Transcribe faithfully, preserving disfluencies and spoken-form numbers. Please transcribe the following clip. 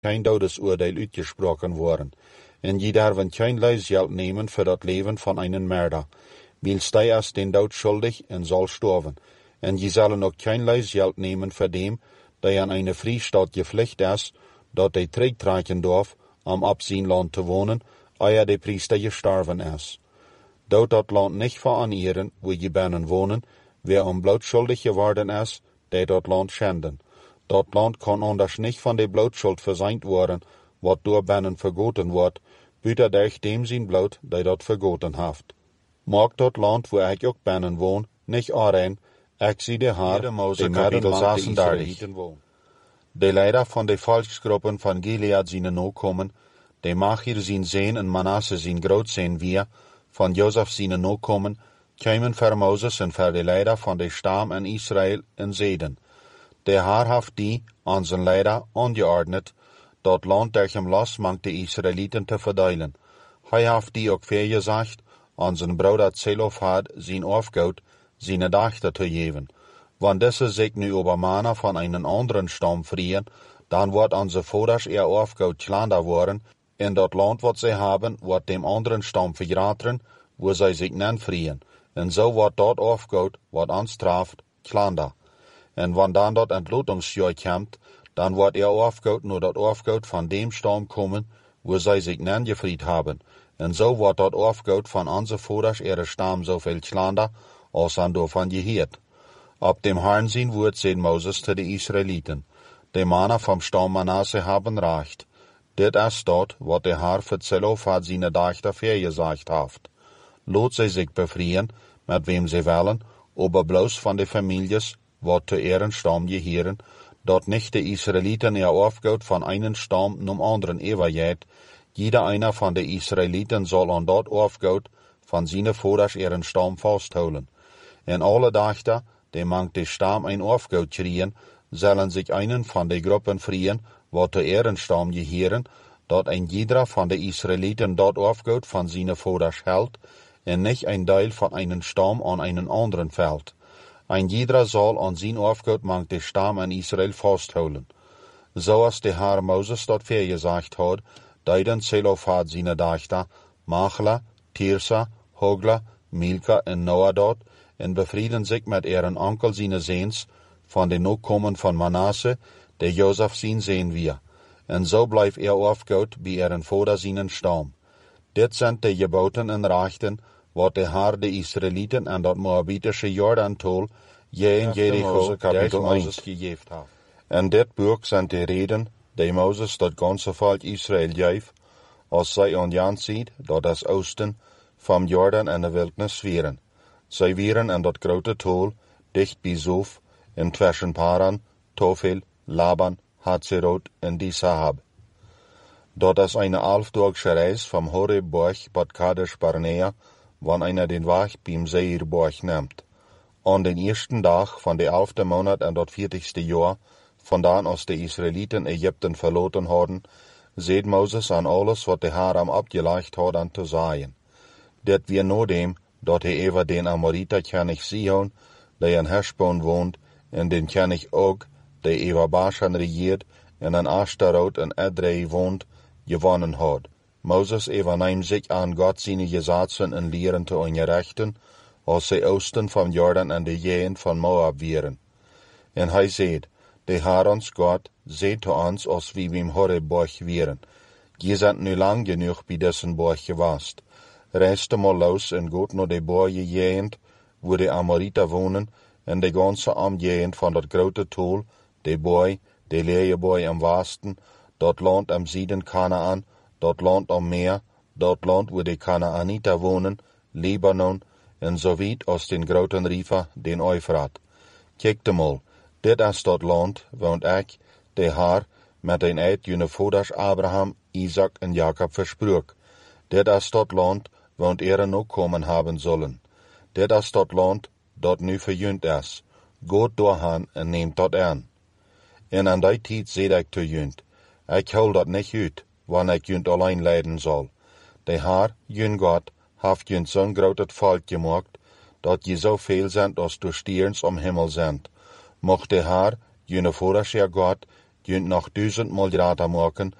kein Todesurteil uitgesprochen worden. En je darven kein Leisgeld nemen voor dat leven van einen Mörder. Wils die is den Dood schuldig en zal sterven. En je zullen ook kein Leisgeld nemen voor dem, die aan eine Vrijstaat gepflicht is, dat hij terugtrekken darf, om op zijn land te wonen, eer de priester gestorven is. Dood dat land niet veranieren, wo je binnen wonen, wer om bloot schuldig geworden is, die dat land schenden. Dat land kan anders niet van de blootschuld verzeind worden, wat door binnen vergoten wordt, buiten durch dem zijn bloot, die dat vergoten heeft. Maak dat land, wo ik ook binnen woon, niet aanrein, ik zie de haar, de midden langs de Israëlieten woon. De leider van de volksgroepen van Gilead zijn ook komen, de Machir zijn zeen en Manasse zijn groot zijn weer, van Jozef zijn ook komen, kwamen voor Moses en voor de leider van de stam in Israël en zeden. De Haar heeft die, aan zijn leider, aangeordnet, dat land durch hem los mangt de Israëlieten te verdelen. Hij heeft die ook vergezegd, aan zijn broeder Zelofhad zijn afgoed, zijn dachter te geven. Want deze zich nu over mannen van een anderen stam vrien, dan wordt onze vaders eer afgoed klander worden, en dat land wat zij hebben, wordt dem anderen stam verraten, wo zij zich nen vrien. En zo wordt dat afgoed, wat ons straft, klander. En wanneer dan dat ontlotingsjaar komt, dan wordt er afgoed naar dat afgoed van dem stam komen, wo zij zich nen gevried hebben. En zo wordt dat afgoed van onze vaders ihre stam zoveel klander, als aan daarvan geheerd. Op dem Herrn zijn woord zei Moses te de Israëlieten, de mannen vom stam Manasse hebben recht. Dit is dat, wat de Herr voor Zelofhad zijn dachter vergezegd heeft. Laat zij zich bevrijen, met wem zij willen, aber bloos van de families, wat te ihren stam geheren, dat nicht de Israëlieten er afgoed van einen stam nom anderen eeuwigheid. Jeder einer van de Israëlieten zal aan dat afgoed van zijn vaders ihren stam vasthouden. En alle dachten, die mangt de stam ein afgoed kriegen, zullen zich einen van de groepen vrien, wat te ihren stam geheren, dat ein jeder van de Israëlieten dat afgoed van zijn vaders held, en nicht ein deel van einen stam aan einen anderen veld. Ein jeder zal aan zijn afgoed mangt de stam in Israël vasthouden. Zoals de Herr Moses dat vergezegd had, deiden Zelofhad zijn dachter, Machla, Tirsa, Hogla, Milka en Noah dat, en bevrieden zich met ihren onkel zijn zeens, van de nakomen van Manasse, de Jozef zijn zeen weer. En zo blijft er afgoed bij ihren vader zijn stam. Dit zijn de geboten en rechten, wat de Herr de Israëlieten en dat Moabitische Jordan-tol, je in Jericho, kapitel Moses gegeven heeft. En dit boek zijn de reden, die Moses dat ganze volk Israël geeft, als zij aan Jan ziet, dat is oosten, van Jordan en de wildnis vieren. Zij vieren in dat grote tol, dicht bij Zof, in tussen Paran, Tofel, Laban, Hatzerot en die Sahab. Dat is eine elfdagsche reis vom Horeb-Berg Bad Kadesh Barnea, wann einer den Weg beim Seirberg nimmt. An den ersten Tag von der elften Monat en dat vierzigste Jahr, vandaan als de Israëlieten Ägypten verloren hadden, zeed Moses aan alles wat de Herr am abgelegd had aan te zaaien. Dit weer no dem, dat hij over den Amoriter König Sihon, die in Heshbon woont, en den König Og, die over Bashan regiert, en in Ashtaroth en Edrei woont, gewonnen had. Moses overneemt zich aan God zijn gezatzen en leren te ongerechten, als zij oosten van Jordan en de jeen van Moab vieren. En hij zeed, de Herr ons God, zeed te ons als wie beim Horeb-Berg vieren. Je zijn nu lang genoeg bij dessen Berg gewast. Reiste mal los en goed naar de Berge jeen, wo de Amoriter wonen, en de ganze omgegend van dat grote tol, de Berg, de Leejeberg am Westen, dat land am Süden Kanaan, dat land am Meer, dat land wo de Kanaaniter wonen, Libanon, en zo weit als den groten River, den Euphrat. Kijkt mal, dit is dat land, want ik, de Herr, met een eed jene vaders Abraham, Isaac en Jacob versprook. Dit is dat land, want er nog komen hebben zullen. Dit is dat land, dat nu verjunt is. Gaat doorgaan en neemt dat aan. En aan die tijd zei ik te junt, ik hou dat niet uit, wanneer ik junt alleen leiden zal. De Herr, jun God, heeft junt zo'n groot volk gemaakt, dat je zo veel zijn als de sterns om Himmel zijn. Mocht de Herr, june vaders God, jönt noch duizendmal grader maken